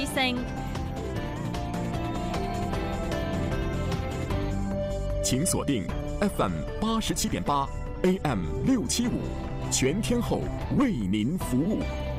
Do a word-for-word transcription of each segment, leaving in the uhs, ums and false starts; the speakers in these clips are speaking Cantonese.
之聲， 请锁定 F M 八十七点八 A M 六七五，全天候为您服务。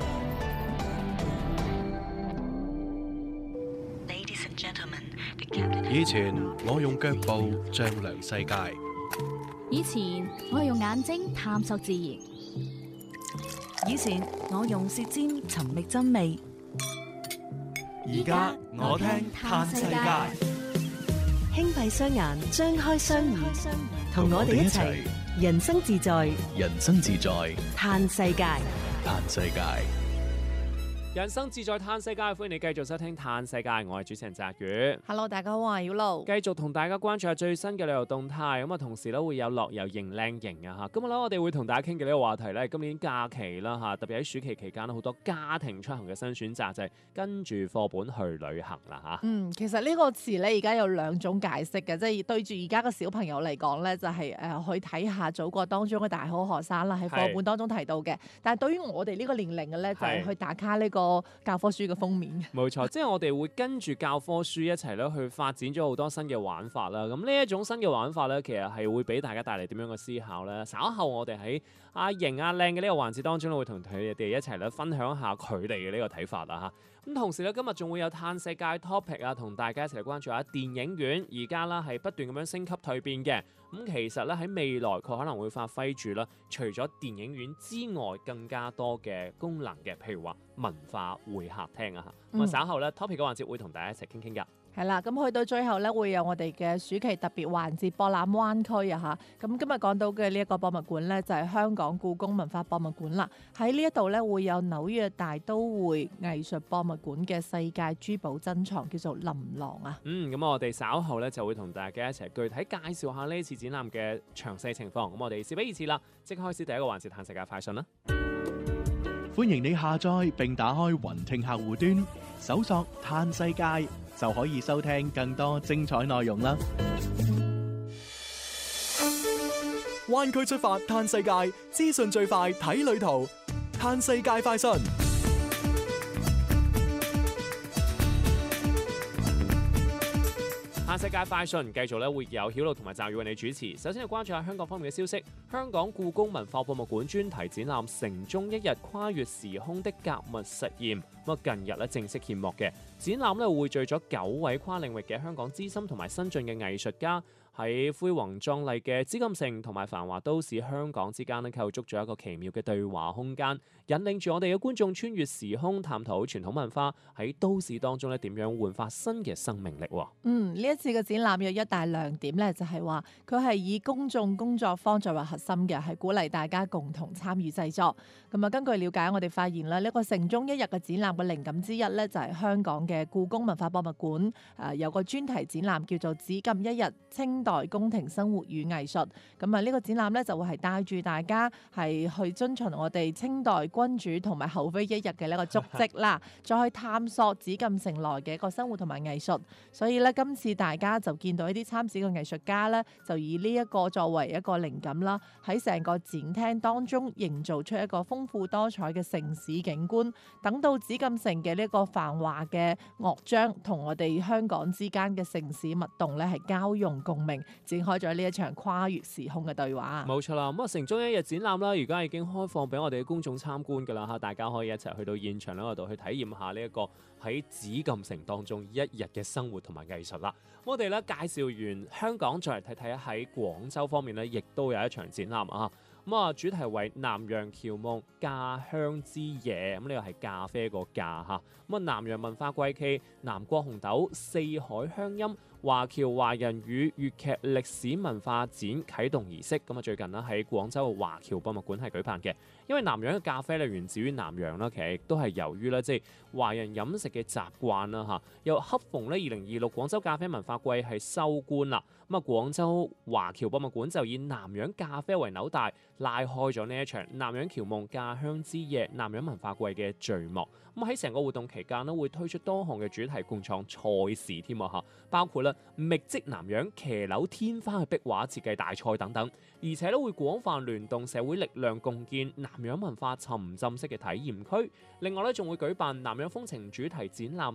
以前我用腳步丈量世界， 以前我係用眼睛探索自然， 以前我用舌尖尋覓真味， 而家我聽嘆世界。 輕閉雙眼，張開雙耳，同我哋一齊人生自在， 人生自在， 嘆世界， 嘆世界。 人生自在嘆世界，歡迎你繼續收聽嘆世界，我係主持人澤宇。 Hello， 大家好，我係曉露。 繼續同大家關注下最新嘅旅遊動態，咁啊同時咧會有樂遊型靚型啊嚇。今日咧我哋會同大家傾嘅呢個話題咧，今年假期啦嚇，特別喺暑期期間好多家庭出行嘅新選擇就係、是、跟住課本去旅行啦嚇。 嗯，其實呢個詞咧而家有兩種解釋嘅，即係對住而家嘅小朋友嚟講咧，就係、是、誒、呃、去睇下祖國當中嘅大好河山啦，喺課本當中提到嘅。但係對於我哋呢個年齡嘅咧，就係、是、去打卡呢個教科書嘅封面。 冇錯，即係我哋會跟住教科書一齊咧去發展咗好多新嘅玩法啦。咁呢一種新嘅玩法咧，其實係會俾大家帶嚟點樣嘅思考咧。稍後我哋喺阿型阿靚嘅呢個環節當中咧，會同佢哋一齊咧分享下佢哋嘅呢個睇法啦嚇。咁同時咧，今日仲會有嘆世界 topic 啊，同大家一齊嚟關注下電影院而家啦係不斷咁樣升級蛻變嘅。咁其實咧喺未來佢可能會發揮住啦，除咗電影院之外更加多嘅功能嘅，譬如話文化會客廳啊嚇。咁啊、嗯、稍後咧 topic 嘅環節會同大家一齊傾傾㗎。 係啦，咁去到最後咧，會有我哋嘅暑期特別環節博覽灣區啊嚇。咁今日講到嘅呢一個博物館咧，就係香港故宮文化博物館啦。喺呢一度咧，會有紐約大都會藝術博物館嘅世界珠寶珍藏，叫做琳琅啊。 嗯，咁我哋稍後咧就會同大家一齊具體介紹下呢次展覽嘅詳細情況。咁我哋事不宜遲啦，即刻開始第一個環節，嘆世界快訊啦。 歡迎你下載並打開雲聽客戶端，搜索嘆世界就可以收聽更多精彩內容啦。 灣區出發嘆世界，資訊最快睇旅途，嘆世界快訊。 嘆世界快訊繼續咧會有曉露同埋澤宇為你主持。首先係關注下香港方面嘅消息，香港故宮文化博物館專題展覽《城中一日跨越時空的格物實驗》咁啊，近日咧正式揭幕嘅展覽咧匯聚咗九位跨領域嘅香港資深同埋新進嘅藝術家，喺恢宏壯麗嘅紫禁城同埋繁華都市香港之間咧構築咗一個奇妙嘅對話空間，引領住我哋嘅觀眾穿越時空，探討傳統文化喺都市當中咧點樣煥發新嘅生命力。 嗯，呢一次嘅展覽有一大亮點咧，就係話佢係以公眾工作坊作為核心嘅，係鼓勵大家共同參與製作。咁啊，根據了解，我哋發現啦，呢個城中一日嘅展覽嘅靈感之一咧，就係香港嘅故宮文化博物館誒有個專題展覽叫做《紫禁一日清代宮廷生活與藝術》。咁啊，呢個展覽咧就會係帶住大家係去遵循我哋清代君主同埋后妃一日嘅呢個足跡啦，再去探索紫禁城內嘅一個生活同埋藝術。所以咧，今次大家就見到一啲參展嘅藝術家咧，就以呢一個作為一個靈感啦，喺成個展廳當中營造出一個豐富多彩嘅城市景觀。等到紫禁城嘅呢個繁華嘅樂章同我哋香港之間嘅城市脈動咧，係交融共鳴，展開咗呢一場跨越時空嘅對話。 冇錯啦，咁啊城中一日展覽啦，而家已經開放俾我哋嘅公眾參觀㗎啦嚇，大家可以一齊去到現場嗰度去體驗下呢一個喺紫禁城當中一日嘅生活同埋藝術啦。我哋咧介紹完香港，再嚟睇睇喺廣州方面咧，亦都有一場展覽啊。咁啊，主題為南洋僑夢咖香之夜，咁呢個係咖啡個咖嚇。咁啊，南洋文化季暨南國紅豆四海鄉音華僑華人與粵劇歷史文化展啟動儀式，咁啊最近咧喺廣州嘅華僑博物館係舉辦嘅。因為南洋嘅咖啡咧源自於南洋啦，其實亦都係由於咧即係華人飲食嘅習慣啦嚇。又恰逢咧二零二六廣州咖啡文化季係收官啦，咁啊廣州華僑博物館就以南洋咖啡為紐帶，拉開咗呢一場南洋僑夢咖香之夜南洋文化季嘅序幕。咁喺成個活動期間咧，會推出多項嘅主題共創賽事添啊嚇，包括咧覓跡南洋騎樓天花嘅壁畫設計大賽等等，而且咧會廣泛聯動社會力量，共建南洋文化沉浸式嘅體驗區。另外咧仲會舉辦南洋風情主題展覽。